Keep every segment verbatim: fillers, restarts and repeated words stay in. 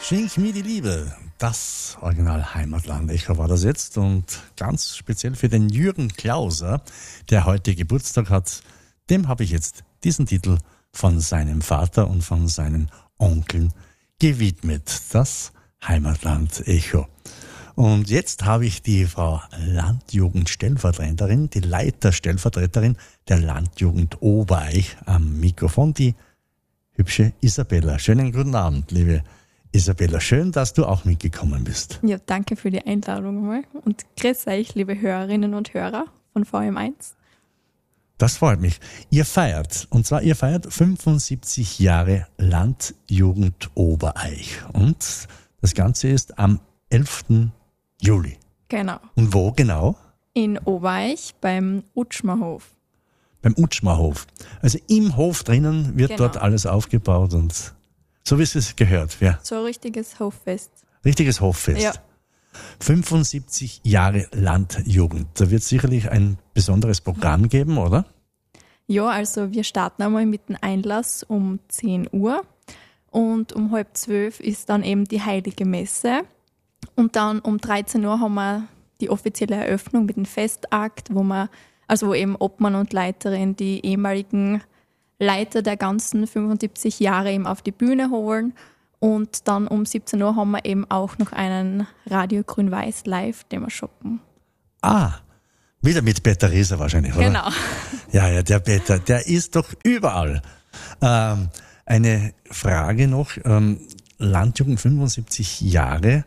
Schenk mir die Liebe, das Original Heimatland-Echo war das jetzt und ganz speziell für den Jürgen Klauser, der heute Geburtstag hat, dem habe ich jetzt diesen Titel von seinem Vater und von seinen Onkeln gewidmet, das Heimatland-Echo. Und jetzt habe ich die Frau Landjugendstellvertreterin, die Leiterstellvertreterin der Landjugend Obereich am Mikrofon, die hübsche Isabella. Schönen guten Abend, liebe Isabella, schön, dass du auch mitgekommen bist. Ja, danke für die Einladung mal und grüß euch, liebe Hörerinnen und Hörer von V M eins. Das freut mich. Ihr feiert, und zwar ihr feiert fünfundsiebzig Jahre Landjugend Obereich und das Ganze ist am elften Juli. Genau. Und wo genau? In Obereich beim Utschmerhof. Beim Utschmerhof. Also im Hof drinnen wird Genau. dort alles aufgebaut und so wie es gehört. Ja. So ein richtiges Hoffest. Richtiges Hoffest. Ja. fünfundsiebzig Jahre Landjugend. Da wird sicherlich ein besonderes Programm geben, oder? Ja, also wir starten einmal mit dem Einlass um zehn Uhr und um halb zwölf ist dann eben die Heilige Messe. Und dann um dreizehn Uhr haben wir die offizielle Eröffnung mit dem Festakt, wo wir, also wo eben Obmann und Leiterin die ehemaligen Leiter der ganzen fünfundsiebzig Jahre eben auf die Bühne holen. Und dann um siebzehn Uhr haben wir eben auch noch einen Radio Grün-Weiß live, den wir shoppen. Ah, wieder mit Peter Rieser wahrscheinlich, oder? Genau. Ja, ja, der Peter, der ist doch überall. Ähm, eine Frage noch, ähm, Landjugend fünfundsiebzig Jahre.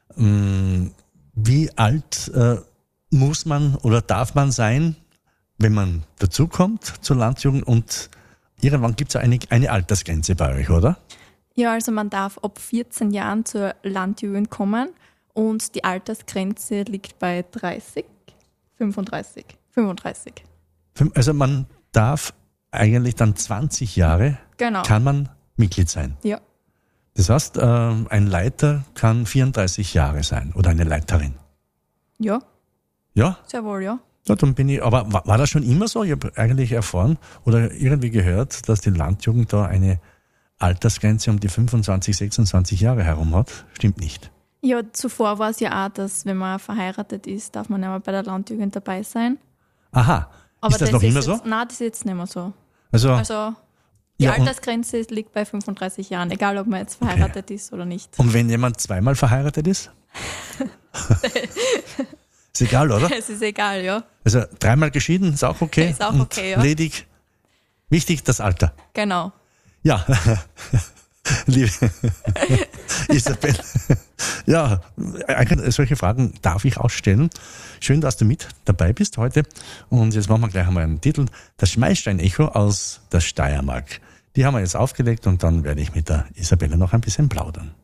Ähm, wie alt äh, muss man oder darf man sein, wenn man dazukommt zur Landjugend? Und irgendwann gibt es ja eine, eine Altersgrenze bei euch, oder? Ja, also man darf ab vierzehn Jahren zur Landjugend kommen und die Altersgrenze liegt bei dreißig, fünfunddreißig, fünfunddreißig. Fünf- Also man darf eigentlich dann zwanzig Jahre, Genau. kann man Mitglied sein. Ja, Das heißt, ähm, ein Leiter kann vierunddreißig Jahre sein oder eine Leiterin. ja, Ja? sehr wohl, ja. Ja, dann bin ich, aber war, war das schon immer so? Ich habe eigentlich erfahren oder irgendwie gehört, dass die Landjugend da eine Altersgrenze um die fünfundzwanzig, sechsundzwanzig Jahre herum hat. Stimmt nicht. Ja, zuvor war es ja auch, dass wenn man verheiratet ist, darf man ja mal bei der Landjugend dabei sein. Aha. Aber ist das, noch immer jetzt, so? Nein, das ist jetzt nicht mehr so. Also, Also die Ja, und- Altersgrenze liegt bei fünfunddreißig Jahren, egal ob man jetzt verheiratet ist oder nicht. und wenn jemand zweimal verheiratet ist? Ist egal, oder? Es ist egal, ja. Also dreimal geschieden ist auch okay. Ist auch und okay, ja. Ledig. Wichtig das Alter. Genau. Ja, liebe Isabel, ja, solche Fragen darf ich auch stellen. Schön, dass du mit dabei bist heute. Und jetzt machen wir gleich einmal einen Titel. Das Schmalstein-Echo aus der Steiermark. Die haben wir jetzt aufgelegt und dann werde ich mit der Isabella noch ein bisschen plaudern.